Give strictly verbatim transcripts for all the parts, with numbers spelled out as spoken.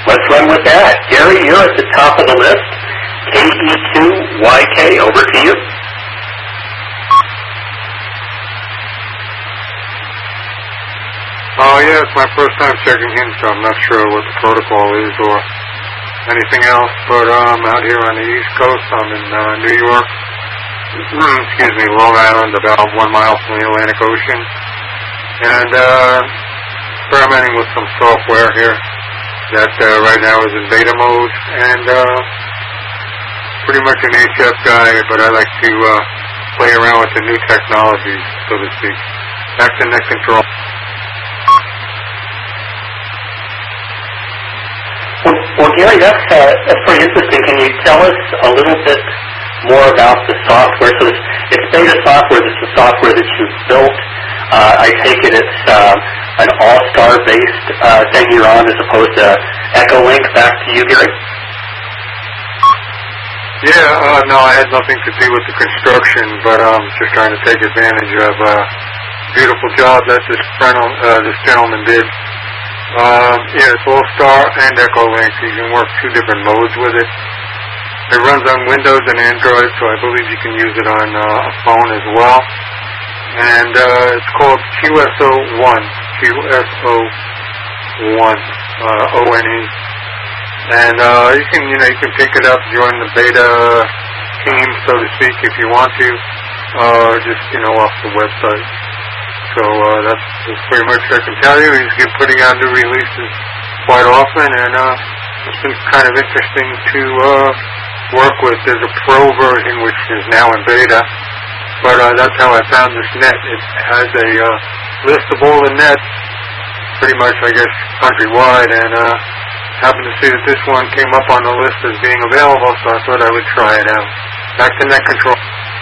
Let's run with that. Gary, you're at the top of the list. K E two Y K, over to you. Oh, yeah, it's my first time checking in, so I'm not sure what the protocol is or anything else. But I'm um, out here on the East Coast. I'm in uh, New York. Excuse me, Long Island, about one mile from the Atlantic Ocean. And uh, experimenting with some software here that uh, right now is in beta mode. And uh, pretty much an H F guy, but I like to uh, play around with the new technologies, so to speak. Back to net control. Well, well Gary, that's, uh, that's pretty interesting. Can you tell us a little bit more about the software? So it's, it's beta software. This is software that you've built. Uh, I take it it's uh, an all-star-based uh, thing you're on as opposed to Echolink. Back to you, Gary. Yeah, uh, no, I had nothing to do with the construction, but I'm um, just trying to take advantage of a uh, beautiful job that this, gentleman, uh, this gentleman did. Um, yeah, it's All-Star and Echolink. You can work two different modes with it. It runs on Windows and Android, so I believe you can use it on uh, a phone as well. And uh, it's called Q S O one, Q S O one, uh, O N E. And uh, you can, you know, you can pick it up, join the beta team, so to speak, if you want to, uh, just, you know, off the website. So uh, that's, that's pretty much what I can tell you. He's been putting out new releases quite often, and uh, it's been kind of interesting to uh, work with. There's a pro version which is now in beta, but uh, that's how I found this net. It has a uh, list of all the nets, pretty much, I guess, countrywide, and uh, happened to see that this one came up on the list as being available, so I thought I would try it out. Back to net control.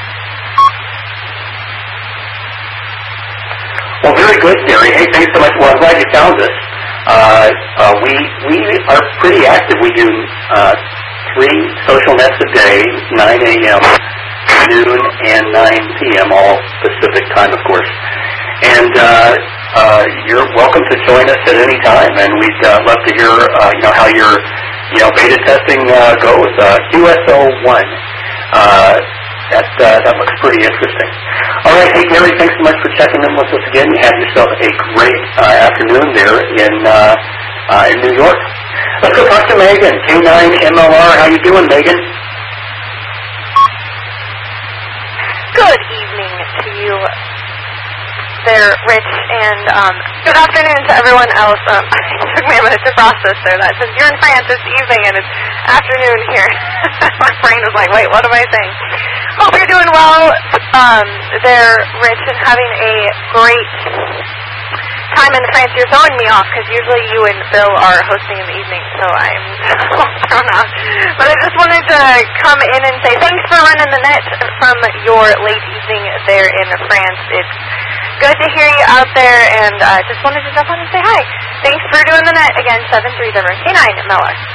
Well, very good, Gary. Hey, thanks so much. Well, I'm glad you found us. Uh, uh, we we are pretty active. We do uh, three social nets a day, nine a.m., noon, and nine p.m., all Pacific time, of course. And uh, uh, you're welcome to join us at any time, and we'd uh, love to hear uh, you know how your you know beta testing uh, goes. Uh, Q S O one. Uh, That, uh, that looks pretty interesting. All right, hey, Gary, thanks so much for checking in with us again. You had yourself a great uh, afternoon there in uh, uh, in New York. Let's go talk to Megan, K nine M L R. How you doing, Megan? Good evening to you there, Rich, and um, good afternoon to everyone else. Um, it took me a minute to process there that since you're in France this evening and it's afternoon here, my brain was like, wait, what am I saying? Hope you're doing well um, there, Rich, and having a great time in France. You're throwing me off because usually you and Bill are hosting in the evening, so I'm all thrown off. But I just wanted to come in and say thanks for running the net from your late evening there in France. It's good to hear you out there, and uh, just wanted to jump on and say hi. Thanks for doing the net again, seven three zero K nine M L R.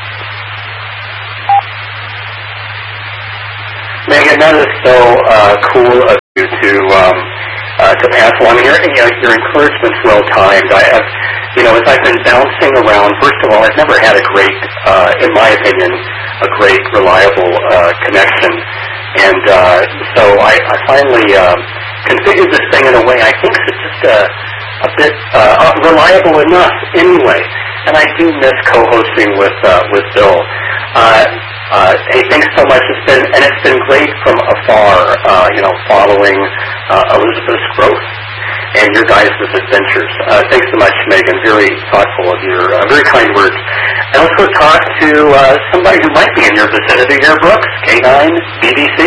Megan, that is so uh, cool of you to um, uh, to pass along. Your, you know, your encouragement's well timed. I have, you know, as I've been bouncing around. First of all, I've never had a great, uh, in my opinion, a great reliable uh, connection, and uh, so I, I finally um, configured this thing in a way I think is just a, a bit uh, reliable enough. Anyway, and I do miss co-hosting with uh, with Bill. Uh, Uh, hey, thanks so much. It's been, and it's been great from afar, uh, you know, following uh, Elizabeth's growth and your guys' adventures. Uh, thanks so much, Megan. Very thoughtful of your, uh, very kind words. And let's go talk to uh, somebody who might be in your vicinity here, Brooks, K nine B B C.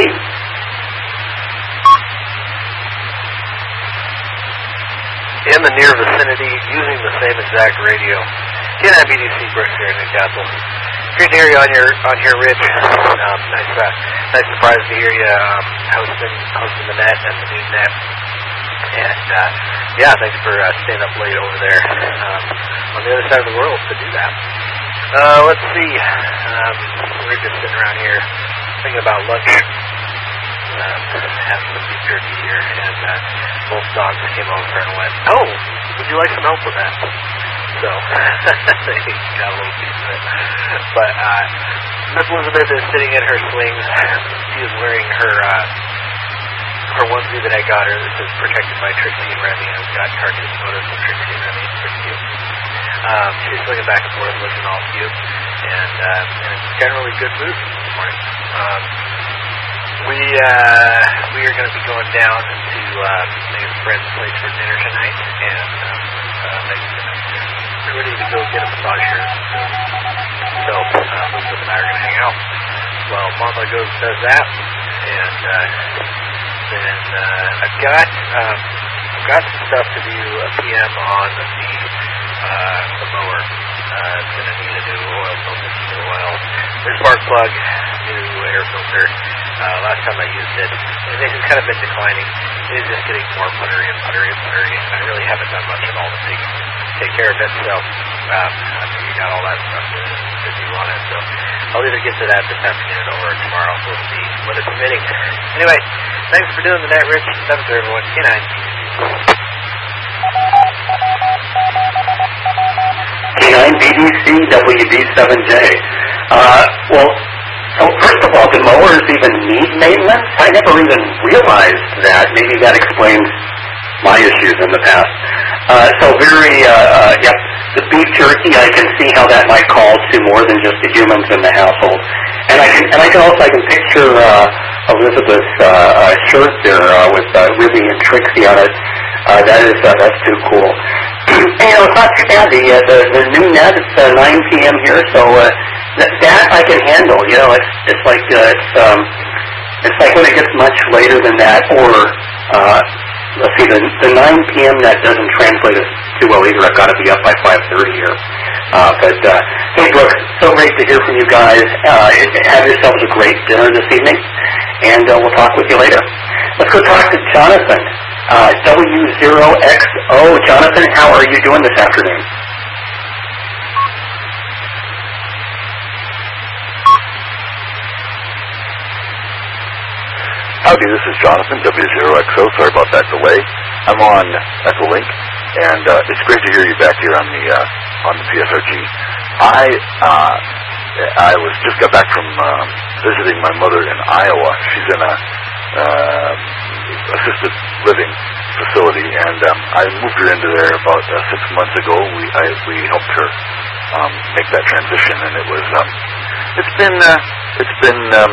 In the near vicinity, using the same exact radio. K nine B D C, Brooks here in Newcastle. Great to hear you on your on here, Rich. Um, nice, uh, nice surprise to hear you um, hosting hosting the net and the new net. And uh, yeah, thanks for uh, staying up late over there um, on the other side of the world to do that. Uh, let's see. Um, we're just sitting around here thinking about lunch. Um, having some beef jerky here, and uh, both dogs came over and went, "Oh, would you like some help with that?" so they got a little piece of it. But uh, Miss Elizabeth is sitting in her swings. She is wearing her uh, her onesie that I got her that says "Protected by Trixie and Remy," and it's got cartoon photos of Trixie and Remy. It's pretty cute. Um, she's swinging back and forth, looking all cute, and uh, in a generally good mood this morning. Um, we uh, we are going to be going down to uh, Megan's friend's place for dinner tonight, and um, uh, Megan's ready to go get a massage here. So uh, Elizabeth and I are going to hang out while Mama goes and does that, and uh, then uh, I've got um, I've got some stuff to do a P M on the uh, the mower. Uh, it's going to need a new oil filter, new oil, new spark plug, new air filter. Uh, last time I used it, and it has kind of been declining. It is just getting more puttery and puttery and puttery, and I really haven't done much at all to take, take care of it, so um, I think you got all that stuff to, to do on it, so I'll either get to that this afternoon or tomorrow. We'll see when it's permitting. Anyway, thanks for doing the night, Rich. seven to everyone. K nine. K nine B D C W B seven J. Uh, well, so first of all, do mowers even need maintenance? I never even realized that. Maybe that explains my issues in the past. Uh, so very, uh, uh, yep, the beef jerky, I can see how that might call to more than just the humans in the household. And I can, and I can also, I can picture uh, Elizabeth's uh, uh, shirt there uh, with uh, Ruby and Trixie on it. Uh, that is, uh, that's too cool. And, you know, it's not too bad. The, uh, the, the new net, it's uh, nine p.m. here, so uh, that, that I can handle. You know, it's it's like uh, it's um, it's like when it gets much later than that, or uh, let's see, the the nine p.m. net doesn't translate as too well either. I've got to be up by five thirty here. Uh, but uh, hey, Brooks, so great to hear from you guys. Uh, have yourselves a great dinner this evening, and uh, we'll talk with you later. Let's go talk to Jonathan. Uh, W zero X O. Jonathan, how are you doing this afternoon? Howdy, this is Jonathan, W zero X O. Sorry about that delay. I'm on Echolink, and uh, it's great to hear you back here on the uh, on the P S R G. I uh, I was just got back from um, visiting my mother in Iowa. She's in a uh, assisted living facility, and um, I moved her into there about uh, six months ago. We I, we helped her um, make that transition, and it was um, it's been uh, it's been um,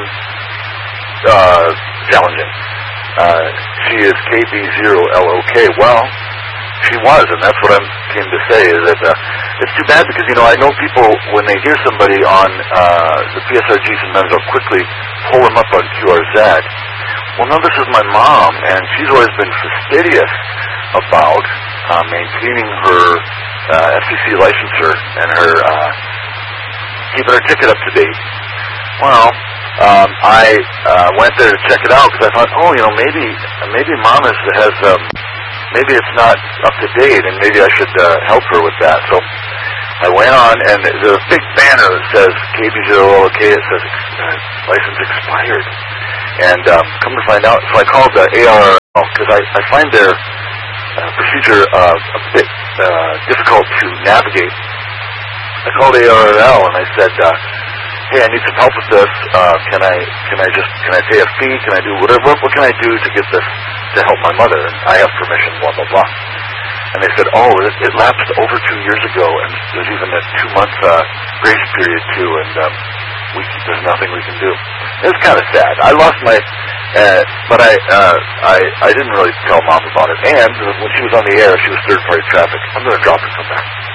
uh, challenging. Uh, she is K B zero L O K. Well, she was, and that's what I came to say. Is that uh, it's too bad because you know I know people when they hear somebody on uh, the P S R G, sometimes they'll quickly pull them up on Q R Z. Well, no, this is my mom, and she's always been fastidious about uh, maintaining her uh, F C C licensure and her uh, keeping her ticket up to date. Well, um, I uh, went there to check it out because I thought, oh, you know, maybe maybe mom has, has um, maybe it's not up to date, and maybe I should uh, help her with that. So I went on, and there's a big banner that says K B zero L O K. It says uh, license expired. And um, come to find out, so I called the A R L because I, I find their uh, procedure uh, a bit uh, difficult to navigate. I called A R L and I said, uh, "Hey, I need some help with this. Uh, can I can I just can I pay a fee? Can I do whatever? What, what can I do to get this to help my mother? And I have permission. Blah blah blah." And they said, "Oh, it, it lapsed over two years ago, and there's even a two month uh, grace period too, and um, we there's nothing we can do." It was kind of sad. I lost my, uh, but I, uh, I, I didn't really tell mom about it. And when she was on the air, she was third party traffic. I'm going to drop her and come back.